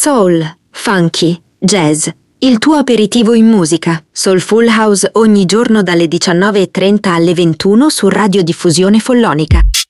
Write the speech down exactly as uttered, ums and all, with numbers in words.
Soul, funky, jazz, il tuo aperitivo in musica. Soulful House ogni giorno dalle diciannove e trenta alle ventuno su Radiodiffusione Follonica.